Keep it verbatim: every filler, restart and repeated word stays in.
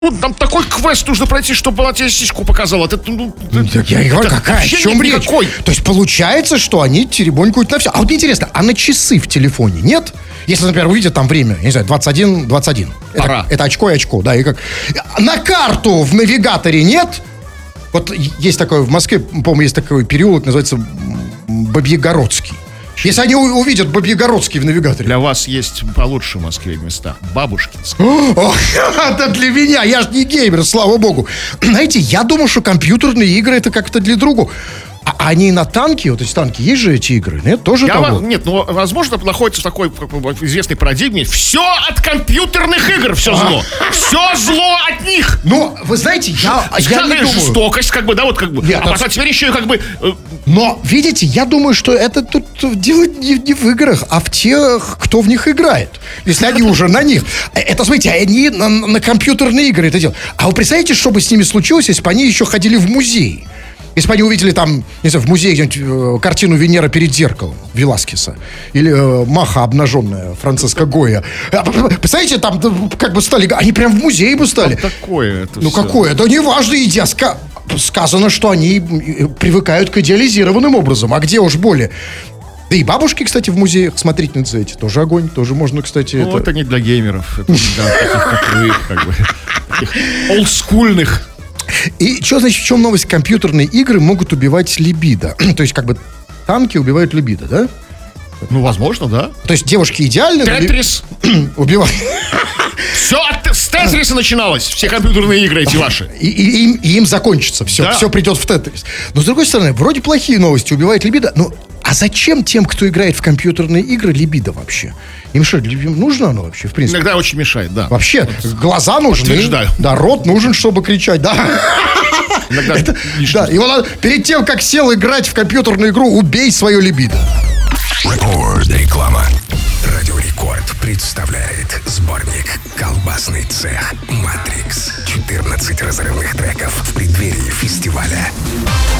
Там такой квест нужно пройти, чтобы она тебе сиську показала. Это, ну, так я говорю, какая, о чем речь? Никакой. То есть получается, что они теребонькают на все. А вот мне интересно, а на часы в телефоне нет? Если, например, увидят там время, я не знаю, двадцать один двадцать один. Пора. Это, это очко и очко, да. И как... На карту в навигаторе нет? Вот есть такое в Москве, по-моему, есть такой переулок, называется Бабьегородский. Если они увидят Бабьегородский в навигаторе. Для вас есть получше в Москве места. Бабушкинские. Это для меня, я же не геймер, слава богу. Знаете, я думал, что компьютерные игры это как-то для другу. А они на танке, вот эти танки, есть же эти игры? Нет, тоже Я того? Вам, нет, ну, возможно, находится в такой как бы, известной парадигме. Все от компьютерных игр, все зло. Все зло от них. Ну, вы знаете, я, я не думаю. Жестокость, как бы, да, вот как бы. Нет, а потом теперь еще и как бы... Э... Но, видите, я думаю, что это тут дело не, не в играх, а в тех, кто в них играет. Если они уже на них. Это, смотрите, они на, на компьютерные игры это делают. А вы представляете, что бы с ними случилось, если бы они еще ходили в музей? Если бы они увидели там, не знаю, в музее где-нибудь э, картину «Венера перед зеркалом» Веласкеса. Или э, «Маха обнаженная» Франциско Гойя. Представляете, там как бы стали... Они прям в музее бы стали. Что такое это Ну все? какое? Это не важно, идя. Ска... Сказано, что они привыкают к идеализированным образом. А где уж более... Да и бабушки, кстати, в музеях, смотрительницы эти, тоже огонь, тоже можно, кстати... Ну, это, это не для геймеров. Это для таких, как вы, как бы, таких олдскульных. И что значит, в чем новость? Компьютерные игры могут убивать либидо. То есть, как бы, танки убивают либидо, да? Ну, возможно, да. То есть, девушки идеальны... Тетрис. Убивают. Все от, с Тетриса начиналось. Все компьютерные игры эти ваши. И, и, им, и им закончится. Все, да. все придет в Тетрис. Но, с другой стороны, вроде плохие новости. Убивает либидо. Ну, а зачем тем, кто играет в компьютерные игры, либидо вообще? Им что, нужно оно вообще, в принципе? Иногда очень мешает, да. Вообще, глаза нужны. Подтверждаю. Да, рот нужен, чтобы кричать, да. Иногда Это, да, его надо, перед тем, как сел играть в компьютерную игру, убей свое либидо. Рекорд. Реклама. Радио Рекорд представляет сборник «Колбасный цех Матрикс». четырнадцать разрывных треков в преддверии фестиваля.